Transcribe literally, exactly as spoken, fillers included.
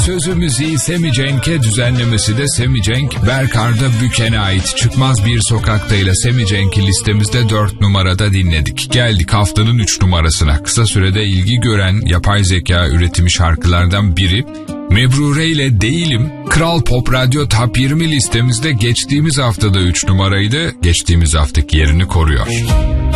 Sözü müziği Semi Cenk'e, düzenlemesi de Semi Cenk. Berkar'da Büken'e ait Çıkmaz Bir Sokak'ta ile Semi Cenk'i listemizde dört numarada dinledik. Geldik haftanın üç numarasına. Kısa sürede ilgi gören yapay zeka üretimi şarkılardan biri. Mebrure ile Değilim, Kral Pop Radyo Top yirmi listemizde geçtiğimiz haftada üç numaraydı. Geçtiğimiz haftaki yerini koruyor.